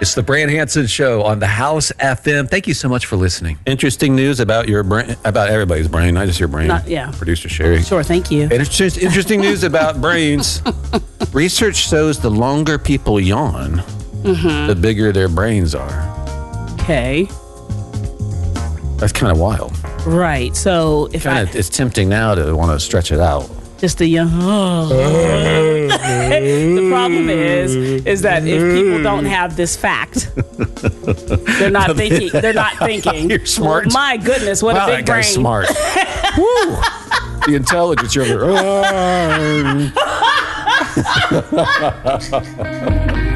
It's the Brian Hanson Show on the House FM. Thank you so much for listening. Interesting news about your brain, about everybody's brain, not just your brain. Producer Sherry. Sure, thank you. And it's just interesting news about brains. Research shows the longer people yawn, the bigger their brains are. Okay. That's kind of wild. Right. So if it's tempting now to want to stretch it out. Just a young. The problem is that if people don't have this fact, they're not thinking. They're not thinking. You're smart. Well, my goodness, what a big brain! Guy's smart. Woo! The intelligence you're.